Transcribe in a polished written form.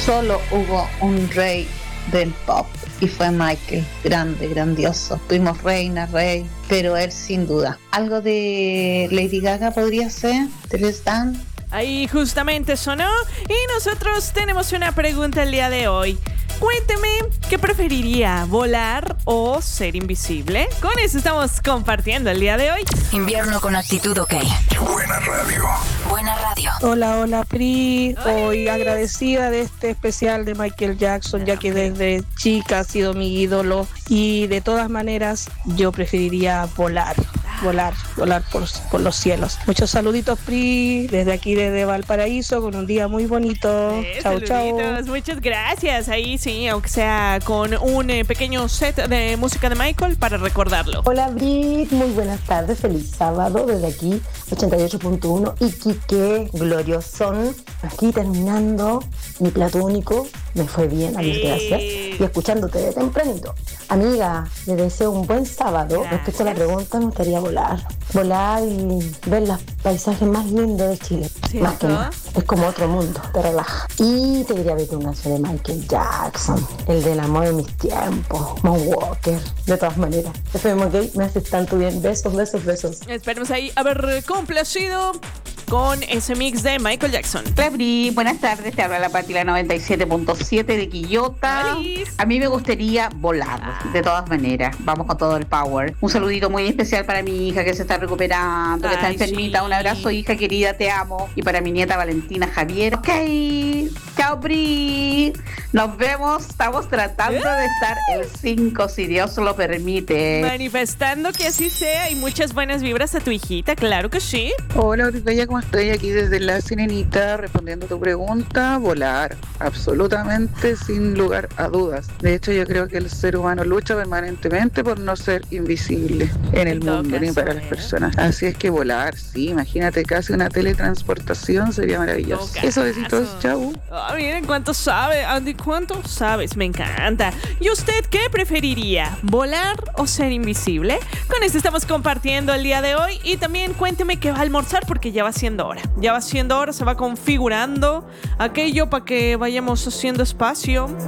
Solo hubo un rey del pop y fue Michael, grande, grandioso. Tuvimos reina, rey, pero él sin duda. Algo de Lady Gaga podría ser, ¿Let's Dance? Ahí justamente sonó y nosotros tenemos una pregunta el día de hoy. Cuénteme, ¿qué preferiría, volar o ser invisible? Con eso estamos compartiendo el día de hoy. Invierno con actitud OK. Buena radio. Buena radio. Hola, Pri. Hoy agradecida de este especial de Michael Jackson, ya que desde chica ha sido mi ídolo y de todas maneras yo preferiría volar por los cielos. Muchos saluditos, Pri, desde aquí, desde Valparaíso, con un día muy bonito. Chau. Muchas gracias. Ahí sí, aunque sea con un pequeño set de música de Michael para recordarlo. Hola, Brit, muy buenas tardes, feliz sábado desde aquí, 88.1 Iquique, gloriosón. Aquí terminando mi plato único, me fue bien, a Dios gracias, y escuchándote de tempranito. Amiga, le deseo un buen sábado. Respecto a la pregunta, me gustaría volar y ver los paisajes más lindos de Chile. ¿Cierto? Más que nada, es como otro mundo, te relaja. Y te quería ver una canción de Michael Jackson, el del amor de mis tiempos, Moonwalker, de todas maneras. FM OK, me haces tanto bien, besos. Esperemos ahí haber complacido con ese mix de Michael Jackson. Clebri, buenas tardes, te habla la Pati, la 97.7 de Quillota. ¡Feliz! A mí me gustaría volar, de todas maneras, vamos con todo el power. Un saludito muy especial para mi hija que se está recuperando, que está enfermita. Sí. Un abrazo, hija querida, te amo. Y para mi nieta Valentina Javier. Ok, chao, Pri. Nos vemos, estamos tratando de estar el 5, si Dios lo permite. Manifestando que así sea y muchas buenas vibras a tu hijita, claro que sí. Hola, Oribella, ¿cómo estoy? Aquí desde La Sirenita respondiendo a tu pregunta. Volar, absolutamente sin lugar a dudas. De hecho, yo creo que el ser humano lucha permanentemente por no ser invisible en el mundo ni para las personas. Así es que volar, sí, imagínate, casi una teletransportación sería maravilloso. Eso, besitos, chau. Miren cuánto sabe, Andy, cuánto sabes, me encanta. ¿Y usted qué preferiría, volar o ser invisible? Con esto estamos compartiendo el día de hoy y también cuénteme qué va a almorzar porque ya va siendo hora. Ya va siendo hora, se va configurando aquello para que vayamos haciendo espacio.